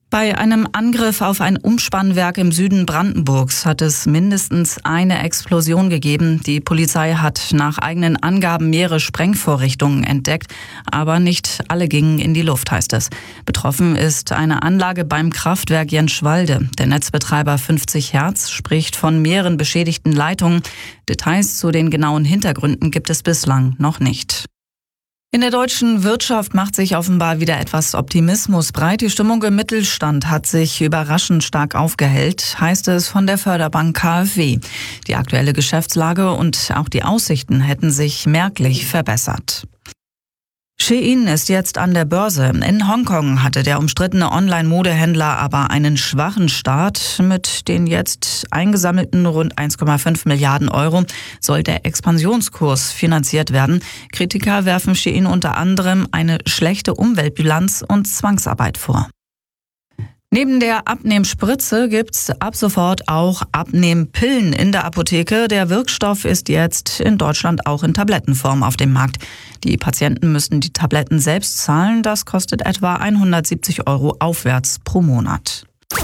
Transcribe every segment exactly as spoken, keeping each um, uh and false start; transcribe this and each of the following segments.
Bei einem Angriff auf ein Umspannwerk im Süden Brandenburgs hat es mindestens eine Explosion gegeben. Die Polizei hat nach eigenen Angaben mehrere Sprengvorrichtungen entdeckt, aber nicht alle gingen in die Luft, heißt es. Betroffen ist eine Anlage beim Kraftwerk Jenschwalde. Der Netzbetreiber fünfzig Hertz spricht von mehreren beschädigten Leitungen. Details zu den genauen Hintergründen gibt es bislang noch nicht. In der deutschen Wirtschaft macht sich offenbar wieder etwas Optimismus breit. Die Stimmung im Mittelstand hat sich überraschend stark aufgehellt, heißt es von der Förderbank K f W. Die aktuelle Geschäftslage und auch die Aussichten hätten sich merklich verbessert. Shein ist jetzt an der Börse. In Hongkong hatte der umstrittene Online-Modehändler aber einen schwachen Start. Mit den jetzt eingesammelten rund eins Komma fünf Milliarden Euro soll der Expansionskurs finanziert werden. Kritiker werfen Shein unter anderem eine schlechte Umweltbilanz und Zwangsarbeit vor. Neben der Abnehmspritze gibt's ab sofort auch Abnehmpillen in der Apotheke. Der Wirkstoff ist jetzt in Deutschland auch in Tablettenform auf dem Markt. Die Patienten müssen die Tabletten selbst zahlen. Das kostet etwa hundertsiebzig Euro aufwärts pro Monat.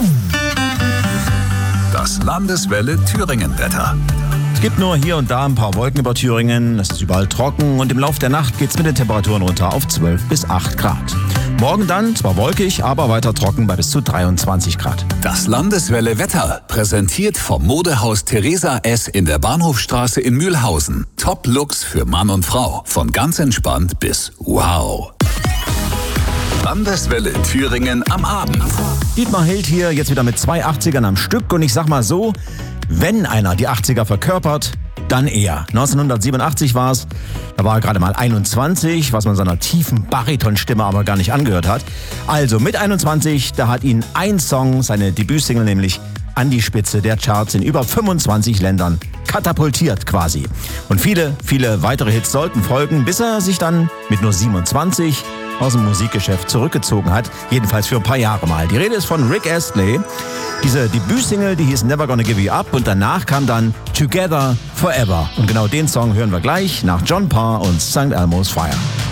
Das Landeswelle Thüringen-Wetter. Es gibt nur hier und da ein paar Wolken über Thüringen. Es ist überall trocken und im Laufe der Nacht geht es mit den Temperaturen runter auf zwölf bis acht Grad. Morgen dann zwar wolkig, aber weiter trocken bei bis zu dreiundzwanzig Grad. Das Landeswelle Wetter präsentiert vom Modehaus Theresa S. in der Bahnhofstraße in Mühlhausen. Top-Looks für Mann und Frau. Von ganz entspannt bis wow. Landeswelle Thüringen am Abend. Dietmar Hild hier, jetzt wieder mit zwei achtzigern am Stück. Und ich sag mal so, wenn einer die achtziger verkörpert, dann er. neunzehnhundertsiebenundachtzig war es, da war er gerade mal einundzwanzig, was man seiner tiefen Baritonstimme aber gar nicht angehört hat. Also mit einundzwanzig, da hat ihn ein Song, seine Debütsingle nämlich, an die Spitze der Charts in über fünfundzwanzig Ländern katapultiert quasi. Und viele, viele weitere Hits sollten folgen, bis er sich dann mit nur siebenundzwanzig aus dem Musikgeschäft zurückgezogen hat. Jedenfalls für ein paar Jahre mal. Die Rede ist von Rick Astley. Diese Debütsingle, die hieß Never Gonna Give You Up und danach kam dann Together Forever. Und genau den Song hören wir gleich nach John Parr und Sankt Elmo's Fire.